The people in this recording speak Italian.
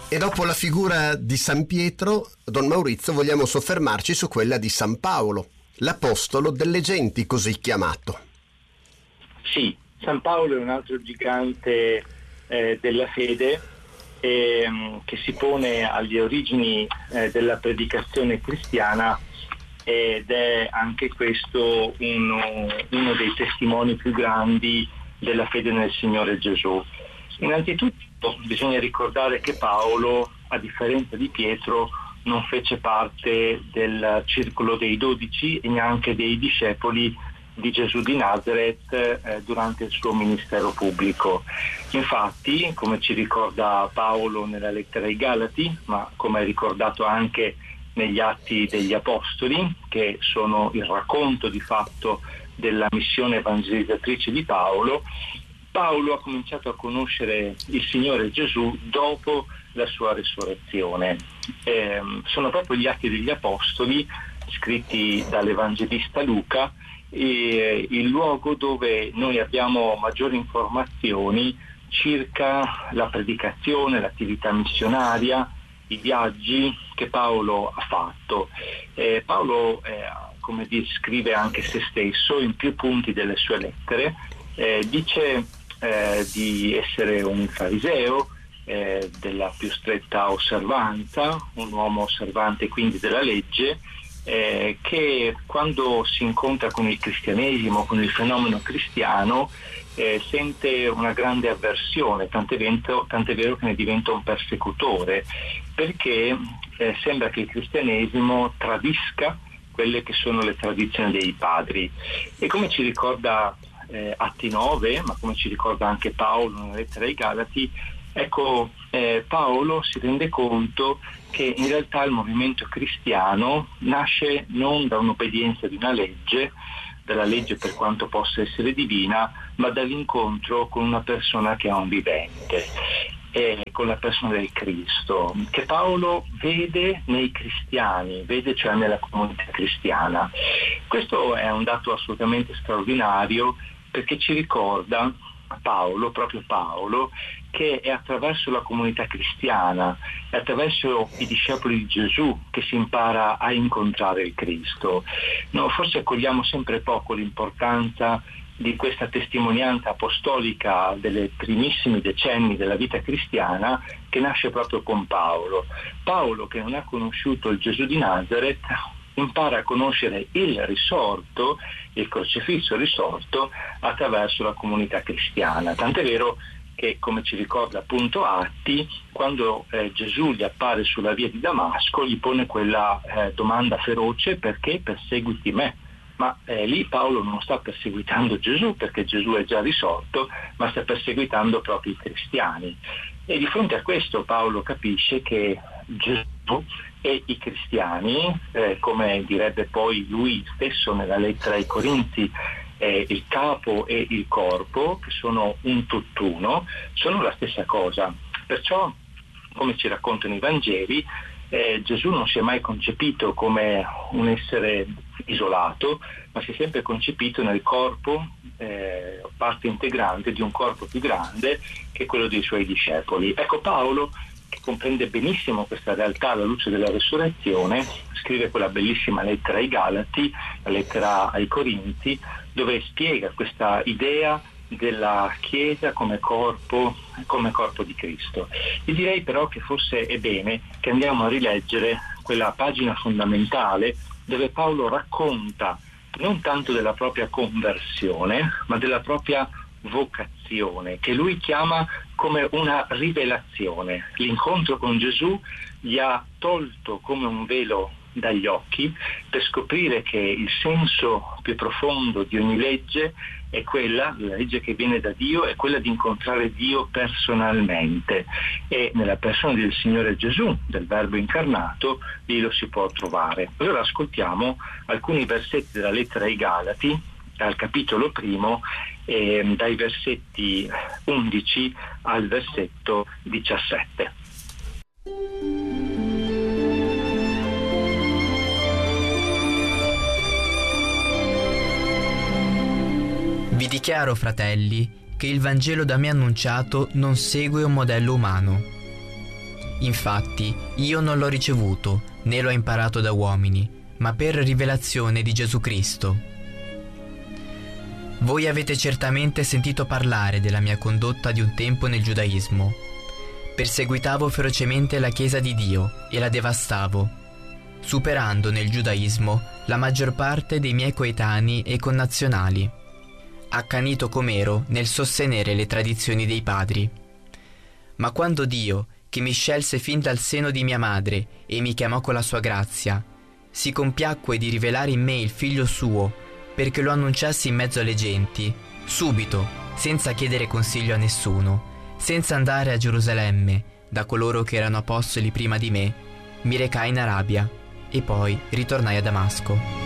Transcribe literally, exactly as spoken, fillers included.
E dopo la figura di San Pietro, Don Maurizio, vogliamo soffermarci su quella di San Paolo, l'apostolo delle genti, così chiamato. Sì, San Paolo è un altro gigante eh, della fede eh, che si pone alle origini eh, della predicazione cristiana ed è anche questo uno, uno dei testimoni più grandi della fede nel Signore Gesù. Innanzitutto bisogna ricordare che Paolo, a differenza di Pietro, non fece parte del circolo dei dodici e neanche dei discepoli di Gesù di Nazareth eh, durante il suo ministero pubblico. Infatti, come ci ricorda Paolo nella lettera ai Galati, ma come è ricordato anche negli Atti degli Apostoli, che sono il racconto di fatto della missione evangelizzatrice di Paolo, Paolo ha cominciato a conoscere il Signore Gesù dopo la sua resurrezione. Eh, sono proprio gli Atti degli Apostoli, scritti dall'Evangelista Luca, e il luogo dove noi abbiamo maggiori informazioni circa la predicazione, l'attività missionaria, i viaggi che Paolo ha fatto. Eh, Paolo, eh, come descrive anche se stesso in più punti delle sue lettere, eh, dice eh, di essere un fariseo, eh, della più stretta osservanza, un uomo osservante quindi della legge, eh, che quando si incontra con il cristianesimo, con il fenomeno cristiano, eh, sente una grande avversione, tant'è, vento, tant'è vero che ne diventa un persecutore, perché eh, sembra che il cristianesimo tradisca quelle che sono le tradizioni dei padri. E come ci ricorda eh, Atti nove, ma come ci ricorda anche Paolo nella lettera ai Galati, ecco, eh, Paolo si rende conto che in realtà il movimento cristiano nasce non da un'obbedienza di una legge, dalla legge per quanto possa essere divina, ma dall'incontro con una persona che è un vivente, e con la persona del Cristo, che Paolo vede nei cristiani, vede cioè nella comunità cristiana. Questo è un dato assolutamente straordinario, perché ci ricorda Paolo, proprio Paolo, che è attraverso la comunità cristiana, è attraverso i discepoli di Gesù che si impara a incontrare il Cristo. No, forse cogliamo sempre poco l'importanza di questa testimonianza apostolica delle primissimi decenni della vita cristiana, che nasce proprio con Paolo. Paolo, che non ha conosciuto il Gesù di Nazareth, impara a conoscere il risorto, il crocifisso risorto, attraverso la comunità cristiana. Tant'è vero che, come ci ricorda appunto Atti, quando eh, Gesù gli appare sulla via di Damasco, gli pone quella eh, domanda feroce: perché perseguiti me? Ma eh, lì Paolo non sta perseguitando Gesù, perché Gesù è già risorto, ma sta perseguitando proprio i cristiani. E di fronte a questo Paolo capisce che Gesù e i cristiani, eh, come direbbe poi lui stesso nella lettera ai Corinzi, eh, il capo e il corpo, che sono un tutt'uno, sono la stessa cosa. Perciò, come ci raccontano i Vangeli, eh, Gesù non si è mai concepito come un essere isolato, ma si è sempre concepito nel corpo, eh, parte integrante di un corpo più grande, che è quello dei suoi discepoli. Ecco, Paolo, che comprende benissimo questa realtà alla luce della resurrezione, scrive quella bellissima lettera ai Galati, la lettera ai Corinzi, dove spiega questa idea della Chiesa come corpo, come corpo di Cristo. Io direi però che forse è bene che andiamo a rileggere quella pagina fondamentale dove Paolo racconta non tanto della propria conversione, ma della propria vocazione, che lui chiama come una rivelazione. L'incontro con Gesù gli ha tolto come un velo dagli occhi per scoprire che il senso più profondo di ogni legge è quella, la legge che viene da Dio, è quella di incontrare Dio personalmente, e nella persona del Signore Gesù, del Verbo incarnato, lì lo si può trovare. Allora ascoltiamo alcuni versetti della lettera ai Galati, al capitolo primo, eh, dai versetti undici al versetto diciassette. Vi dichiaro, fratelli, che il Vangelo da me annunciato non segue un modello umano. Infatti, io non l'ho ricevuto, né l'ho imparato da uomini, ma per rivelazione di Gesù Cristo. Voi avete certamente sentito parlare della mia condotta di un tempo nel giudaismo. Perseguitavo ferocemente la Chiesa di Dio e la devastavo, superando nel giudaismo la maggior parte dei miei coetanei e connazionali, accanito com'ero nel sostenere le tradizioni dei padri. Ma quando Dio, che mi scelse fin dal seno di mia madre e mi chiamò con la sua grazia, si compiacque di rivelare in me il figlio suo perché lo annunciassi in mezzo alle genti, subito, senza chiedere consiglio a nessuno, senza andare a Gerusalemme da coloro che erano apostoli prima di me, mi recai in Arabia e poi ritornai a Damasco.